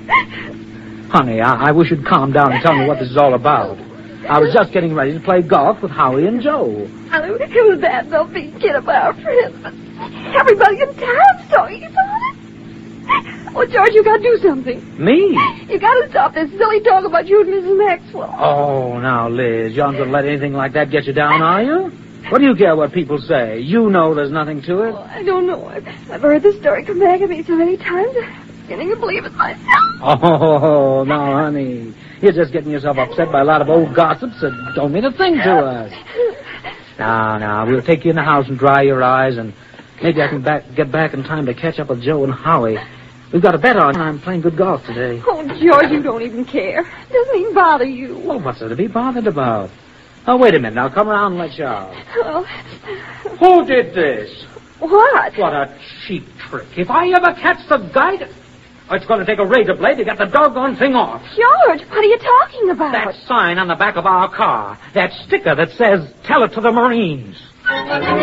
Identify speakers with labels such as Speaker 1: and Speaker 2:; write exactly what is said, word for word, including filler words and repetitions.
Speaker 1: Honey, I, I wish you'd calm down and tell me what this is all about. I was just getting ready to play golf with Howie and Joe.
Speaker 2: Who's that filthy kid of our friend? Everybody in town's talking about it. Oh, George, you gotta do something.
Speaker 1: Me?
Speaker 2: You gotta stop this silly talk about you and Missus Maxwell.
Speaker 1: Oh, now, Liz, you aren't going to let anything like that get you down, are you? What do you care what people say? You know there's nothing to it.
Speaker 2: Oh, I don't know. I've, I've heard the story come back at me so many times. I'm beginning to believe it myself.
Speaker 1: Oh, now, honey, you're just getting yourself upset by a lot of old gossips that don't mean a thing to us. Now, now, we'll take you in the house and dry your eyes, and maybe I can back, get back in time to catch up with Joe and Howie. We've got a bet on I'm playing good golf today.
Speaker 2: Oh, George, you don't even care. It doesn't even bother you.
Speaker 1: Well, what's there to be bothered about? Oh, wait a minute. Now, come around and let you out.
Speaker 2: Oh.
Speaker 1: Who did this?
Speaker 2: What?
Speaker 1: What a cheap trick. If I ever catch the guy... To... It's going to take a razor blade to get the doggone thing off.
Speaker 2: George, what are you talking about?
Speaker 1: That sign on the back of our car. That sticker that says, tell it to the Marines.